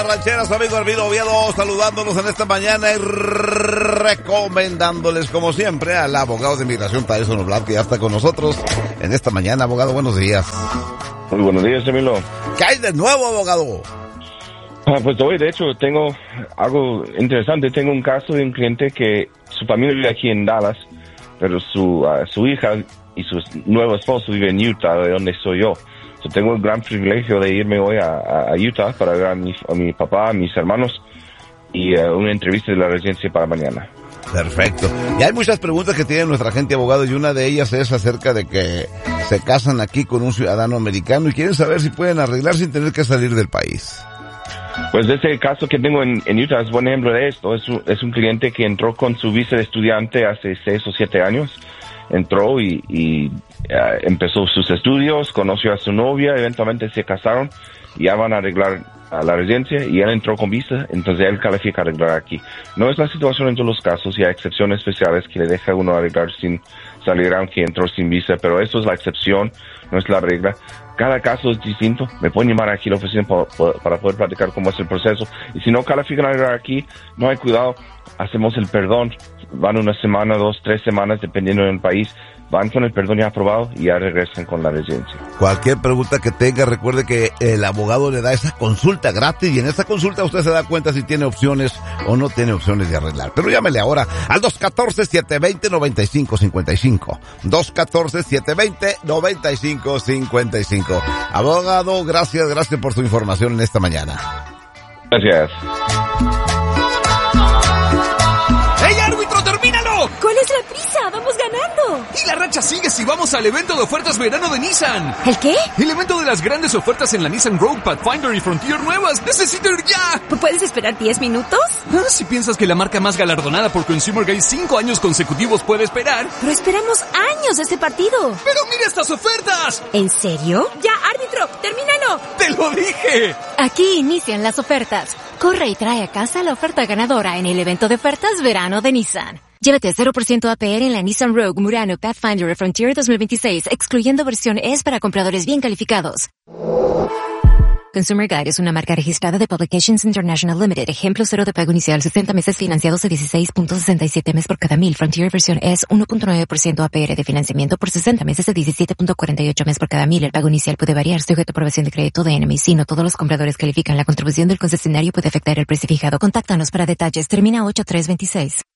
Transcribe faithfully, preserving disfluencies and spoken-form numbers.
Rancheras, amigo Hermino Oviedo, saludándonos en esta mañana y recomendándoles, como siempre, al abogado de inmigración, Tyson Oblad, que ya está con nosotros en esta mañana. Abogado, buenos días. Muy buenos días, Emilio. ¿Qué hay de nuevo, abogado? Ah, pues hoy, de hecho, tengo algo interesante. Tengo un caso de un cliente que su familia vive aquí en Dallas, pero su, uh, su hija y su nuevo esposo vive en Utah, de donde soy yo. So, tengo el gran privilegio de irme hoy a, a Utah para ver a mi, a mi papá, a mis hermanos y uh, una entrevista de la residencia para mañana. Perfecto. Y hay muchas preguntas que tiene nuestra gente, abogado, y una de ellas es acerca de que se casan aquí con un ciudadano americano y quieren saber si pueden arreglar sin tener que salir del país. Pues ese caso que tengo en, en Utah es buen ejemplo de esto. Es un, es un cliente que entró con su visa de estudiante hace seis o siete años. Entró y, y uh, empezó sus estudios, conoció a su novia, eventualmente se casaron y ya van a arreglar a la residencia y él entró con visa, entonces él califica a arreglar aquí. No es la situación en todos los casos y hay excepciones especiales que le deja a uno arreglar sin salir aunque entró sin visa, pero eso es la excepción, no es la regla. Cada caso es distinto. Me pueden llamar aquí a la oficina para, para poder platicar cómo es el proceso. Y si no califican a arreglar aquí, no hay cuidado, hacemos el perdón. Van una semana, dos, tres semanas, dependiendo del país. Van con el perdón ya aprobado y ya regresan con la residencia. Cualquier pregunta que tenga, recuerde que el abogado le da esa consulta gratis y en esa consulta usted se da cuenta si tiene opciones o no tiene opciones de arreglar. Pero llámele ahora al dos uno cuatro, siete dos cero, nueve cinco cinco cinco. dos uno cuatro, siete dos cero, nueve cinco cinco cinco. Abogado, gracias, gracias por su información en esta mañana. Gracias. ¡Ey, árbitro, termínalo! ¿Cuál es la prisa? ¡Vamos ganando! Y la racha sigue si vamos al evento de ofertas verano de Nissan. ¿El qué? El evento de las grandes ofertas en la Nissan Rogue, Pathfinder y Frontier nuevas. ¡Necesito ir ya! ¿Puedes esperar diez minutos? Ah, si piensas que la marca más galardonada por Consumer Guide cinco años consecutivos puede esperar. Pero esperamos años este partido. ¡Pero mira estas ofertas! ¿En serio? ¡Ya, árbitro! ¡Termínalo! ¡Te lo dije! Aquí inician las ofertas. Corre y trae a casa la oferta ganadora en el evento de ofertas verano de Nissan. Llévate cero por ciento A P R en la Nissan Rogue, Murano, Pathfinder y Frontier dos mil veintiséis, excluyendo versión S para compradores bien calificados. Consumer Guide es una marca registrada de Publications International Limited. Ejemplo cero de pago inicial, sesenta meses financiados a dieciséis punto sesenta y siete mes por cada mil. Frontier versión S, uno punto nueve por ciento A P R de financiamiento por sesenta meses a diecisiete punto cuarenta y ocho mes por cada mil. El pago inicial puede variar, sujeto a aprobación de crédito de N M I C. No todos los compradores califican. La contribución del concesionario puede afectar el precio fijado. Contáctanos para detalles. Termina ocho tres veintiséis.